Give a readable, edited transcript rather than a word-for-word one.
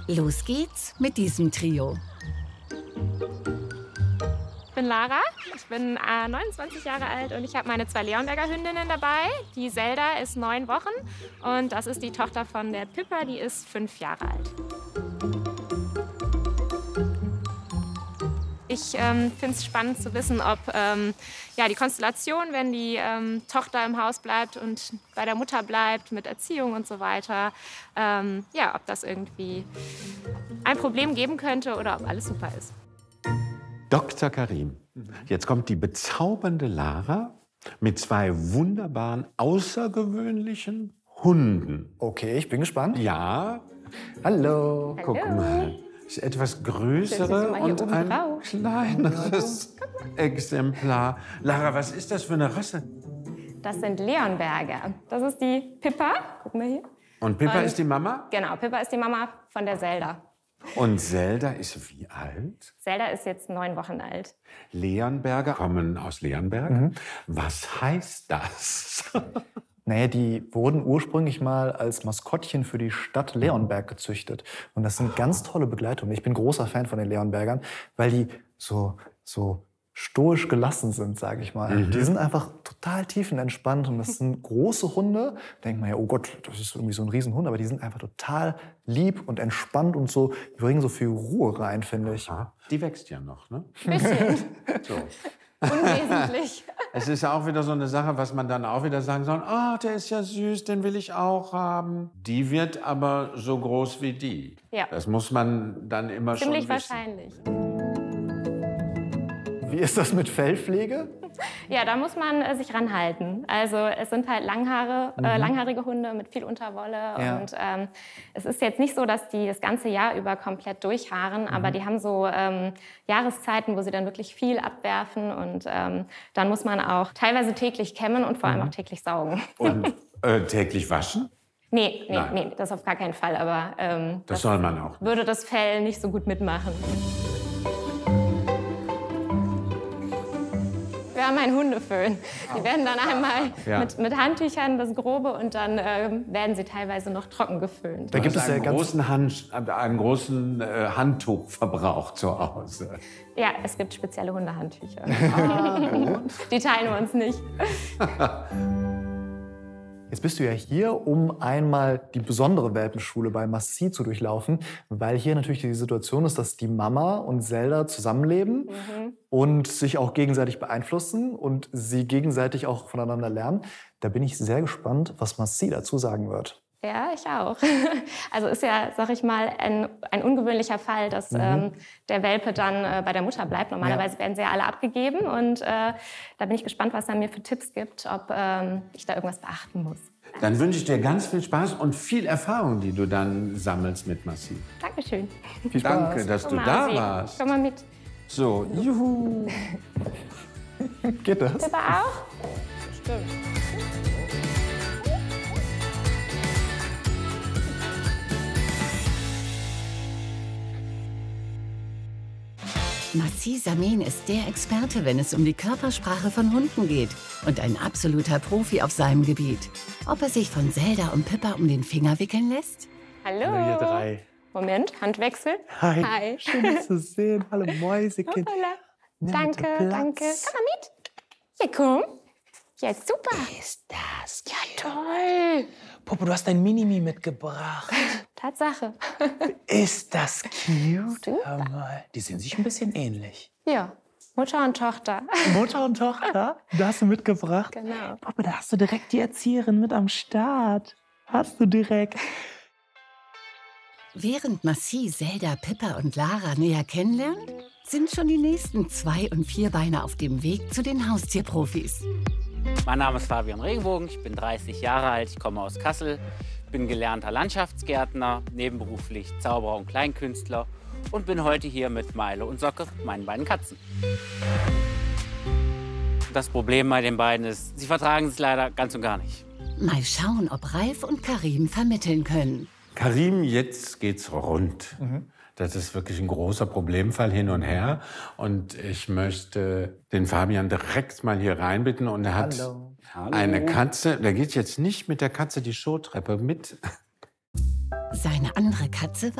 Los geht's mit diesem Trio. Ich bin Lara, ich bin 29 Jahre alt und ich habe meine 2 Leonberger Hündinnen dabei. Die Zelda ist 9 Wochen und das ist die Tochter von der Pippa, die ist 5 Jahre alt. Ich finde es spannend zu wissen, ob die Konstellation, wenn die Tochter im Haus bleibt und bei der Mutter bleibt mit Erziehung und so weiter, ob das irgendwie ein Problem geben könnte oder ob alles super ist. Dr. Karim, jetzt kommt die bezaubernde Lara mit 2 wunderbaren, außergewöhnlichen Hunden. Okay, ich bin gespannt. Ja, Hallo. guck mal. Das ist etwas größere und ein kleineres Exemplar. Lara, was ist das für eine Rasse? Das sind Leonberger. Das ist die Pippa. Guck mal hier. Und Pippa ist die Mama? Genau, Pippa ist die Mama von der Zelda. Und Zelda ist wie alt? Zelda ist jetzt 9 Wochen alt. Leonberger kommen aus Leonberg. Was heißt das? Naja, die wurden ursprünglich mal als Maskottchen für die Stadt Leonberg gezüchtet. Und das sind ganz tolle Begleitungen. Ich bin großer Fan von den Leonbergern, weil die so stoisch gelassen sind, sage ich mal. Die sind einfach total tiefenentspannt und das sind große Hunde. Denkt man ja, oh Gott, das ist irgendwie so ein Riesenhund, aber die sind einfach total lieb und entspannt und so, die bringen so viel Ruhe rein, finde ich. Ja, die wächst ja noch, ne? Bisschen. So. Unwesentlich. Es ist auch wieder so eine Sache, was man dann auch wieder sagen soll, der ist ja süß, den will ich auch haben. Die wird aber so groß wie die. Ja. Das muss man dann immer Ziemlich schon wissen. wahrscheinlich. Wie ist das mit Fellpflege? Ja, da muss man sich ranhalten. Also es sind halt langhaarige Hunde mit viel Unterwolle. Ja. Und es ist jetzt nicht so, dass die das ganze Jahr über komplett durchhaaren, aber die haben so Jahreszeiten, wo sie dann wirklich viel abwerfen. Und dann muss man auch teilweise täglich kämmen und vor allem auch täglich saugen. Und täglich waschen? Nee, das auf gar keinen Fall. Aber Das soll man auch. würde das Fell nicht so gut mitmachen. Wir haben einen Hundeföhn. Die werden dann einmal mit Handtüchern das Grobe und dann werden sie teilweise noch trocken geföhnt. Da gibt es ja einen großen Handtuchverbrauch zu Hause. Ja, es gibt spezielle Hundehandtücher. Die teilen wir uns nicht. Jetzt bist du ja hier, um einmal die besondere Welpenschule bei Massie zu durchlaufen, weil hier natürlich die Situation ist, dass die Mama und Zelda zusammenleben und sich auch gegenseitig beeinflussen und sie gegenseitig auch voneinander lernen. Da bin ich sehr gespannt, was Massie dazu sagen wird. Ja, ich auch. Also ist ja, sag ich mal, ein ungewöhnlicher Fall, dass der Welpe dann bei der Mutter bleibt. Normalerweise werden sie ja alle abgegeben. Und da bin ich gespannt, was er mir für Tipps gibt, ob ich da irgendwas beachten muss. Dann wünsche ich dir ganz viel Spaß und viel Erfahrung, die du dann sammelst mit Massie. Dankeschön. Viel Spaß. Danke, dass du Guck da mal, warst. Komm mal mit. So, juhu. Geht das? Pippa auch? Stimmt. Massie Samin ist der Experte, wenn es um die Körpersprache von Hunden geht und ein absoluter Profi auf seinem Gebiet. Ob er sich von Zelda und Pippa um den Finger wickeln lässt? Hallo. Hallo, ihr 3. Moment, Handwechsel. Hi. Hi. Schön, dich zu sehen. Hallo, Mäusekind. Hoppala. Nimm Danke, bitte danke. Platz. Komm mal mit. Ja, komm. Ja, super. Ist das Ja, toll. Popo, du hast dein Minimi mitgebracht. Tatsache. Ist das cute? Super. Hör mal, die sehen sich ein bisschen ähnlich. Ja, Mutter und Tochter. Mutter und Tochter, du hast sie mitgebracht. Genau. Popo, da hast du direkt die Erzieherin mit am Start. Hast du direkt. Während Massie, Zelda, Pippa und Lara näher kennenlernt, sind schon die nächsten 2- und 4-Beiner auf dem Weg zu den Haustierprofis. Mein Name ist Fabian Regenbogen, ich bin 30 Jahre alt, ich komme aus Kassel, bin gelernter Landschaftsgärtner, nebenberuflich Zauberer und Kleinkünstler und bin heute hier mit Milo und Socke, meinen beiden Katzen. Das Problem bei den beiden ist, sie vertragen es leider ganz und gar nicht. Mal schauen, ob Ralf und Karim vermitteln können. Karim, jetzt geht's rund. Das ist wirklich ein großer Problemfall hin und her. Und ich möchte den Fabian direkt mal hier reinbitten. Und er hat eine Katze. Der geht jetzt nicht mit der Katze die Showtreppe mit. Seine andere Katze